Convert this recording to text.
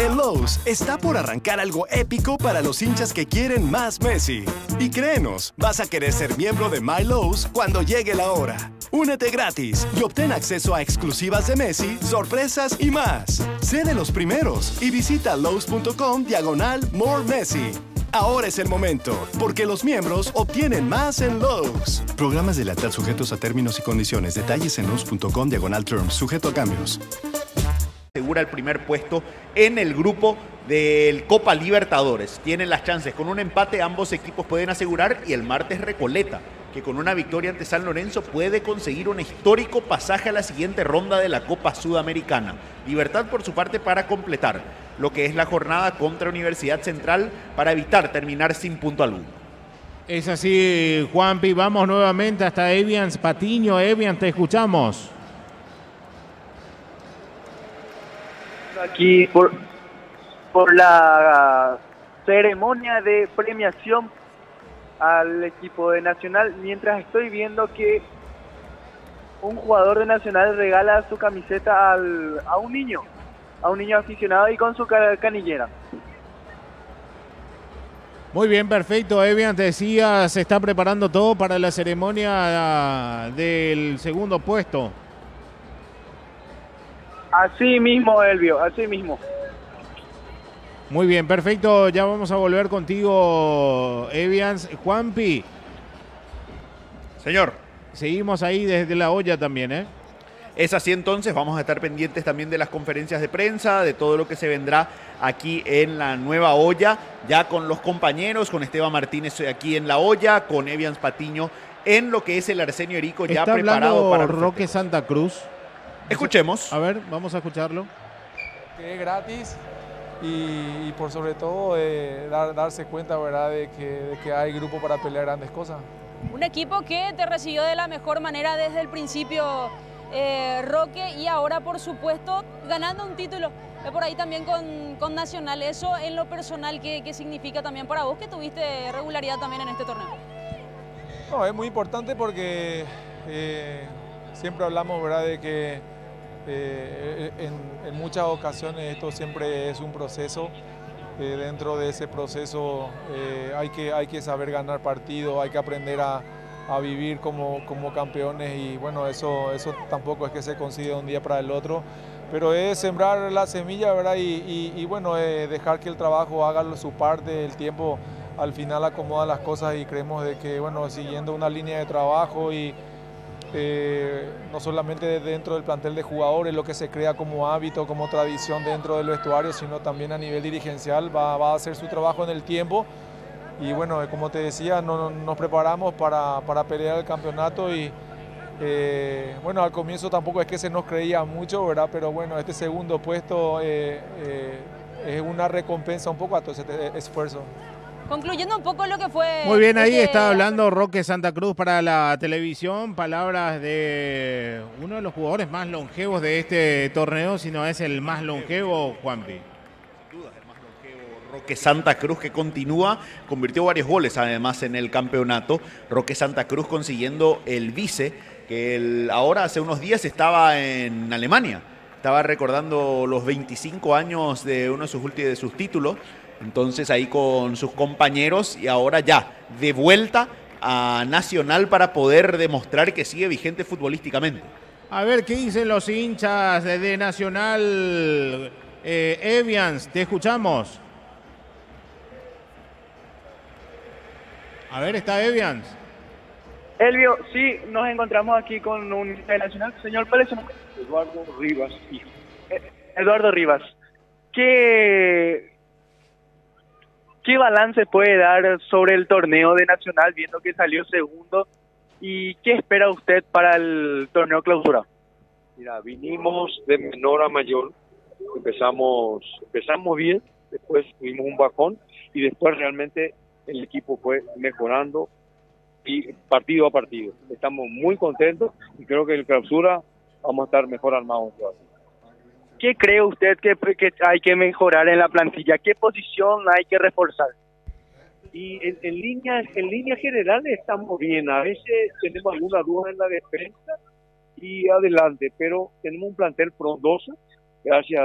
En Lowe's está por arrancar algo épico para los hinchas que quieren más Messi. Y créenos, vas a querer ser miembro de My Lowe's cuando llegue la hora. Únete gratis y obtén acceso a exclusivas de Messi, sorpresas y más. Sé de los primeros y visita lowes.com/More Messi. Ahora es el momento, porque los miembros obtienen más en Lowe's. Programas de lealtad sujetos a términos y condiciones. Detalles en lowes.com/terms, sujeto a cambios. Asegura el primer puesto en el grupo del Copa Libertadores. Tienen las chances. Con un empate ambos equipos pueden asegurar y el martes Recoleta, que con una victoria ante San Lorenzo puede conseguir un histórico pasaje a la siguiente ronda de la Copa Sudamericana. Libertad por su parte para completar lo que es la jornada contra Universidad Central para evitar terminar sin punto alguno. Es así, Juanpi. Vamos nuevamente hasta Evians Patiño. Evians, te escuchamos. Aquí por la ceremonia de premiación al equipo de Nacional, mientras estoy viendo que un jugador de Nacional regala su camiseta a un niño aficionado y con su canillera. Muy bien, perfecto. Evian, te decía, se está preparando todo para la ceremonia del segundo puesto. Así mismo, Elvio, así mismo. Muy bien, perfecto. Ya vamos a volver contigo, Evians. Juanpi. Señor. Seguimos ahí desde la olla también, ¿eh? Es así entonces, vamos a estar pendientes también de las conferencias de prensa, de todo lo que se vendrá aquí en la nueva olla, ya con los compañeros, con Esteban Martínez aquí en la olla, con Evians Patiño en lo que es el Arsenio Erico ya preparado para Roque Santa Cruz. Escuchemos. A ver, vamos a escucharlo. Que es gratis y por sobre todo darse cuenta, ¿verdad?, de que hay grupo para pelear grandes cosas. Un equipo que te recibió de la mejor manera desde el principio, Roque, y ahora por supuesto ganando un título por ahí también con Nacional. Eso en lo personal, ¿qué significa también para vos que tuviste regularidad también en este torneo? No, es muy importante porque siempre hablamos, ¿verdad?, de que en muchas ocasiones esto siempre es un proceso. Dentro de ese proceso hay que saber ganar partidos, hay que aprender a vivir como campeones y bueno, eso tampoco es que se consigue de un día para el otro, pero es sembrar la semilla, ¿verdad? Y bueno, dejar que el trabajo haga su parte, el tiempo al final acomoda las cosas y creemos de que, bueno, siguiendo una línea de trabajo y no solamente dentro del plantel de jugadores, lo que se crea como hábito, como tradición dentro del vestuario, sino también a nivel dirigencial, va a hacer su trabajo en el tiempo. Y bueno, como te decía, nos preparamos para pelear el campeonato y bueno, al comienzo tampoco es que se nos creía mucho, ¿verdad? Pero bueno, este segundo puesto es una recompensa un poco a todo ese esfuerzo. Concluyendo un poco lo que fue... Muy bien, ahí está hablando Roque Santa Cruz para la televisión. Palabras de uno de los jugadores más longevos de este torneo, si no es el más longevo, Juanpi. Sin duda, el más longevo, Roque Santa Cruz, que continúa, convirtió varios goles además en el campeonato. Roque Santa Cruz consiguiendo el vice, que ahora hace unos días estaba en Alemania. Estaba recordando los 25 años de uno de sus títulos. Entonces ahí con sus compañeros y ahora ya de vuelta a Nacional para poder demostrar que sigue vigente futbolísticamente. A ver, ¿qué dicen los hinchas de Nacional? Evians, te escuchamos. A ver, ¿está Evians? Elvio, sí, nos encontramos aquí con un hincha de Nacional. Señor, ¿cuál es su nombre? Eduardo Rivas. Eduardo Rivas. ¿Qué balance puede dar sobre el torneo de Nacional, viendo que salió segundo? ¿Y qué espera usted para el torneo clausura? Mira, vinimos de menor a mayor. Empezamos bien, después tuvimos un bajón y después realmente el equipo fue mejorando y partido a partido. Estamos muy contentos y creo que en el clausura vamos a estar mejor armados todavía. ¿Qué cree usted que hay que mejorar en la plantilla? ¿Qué posición hay que reforzar? Y en línea general estamos bien. A veces tenemos alguna duda en la defensa y adelante, pero tenemos un plantel frondoso, gracias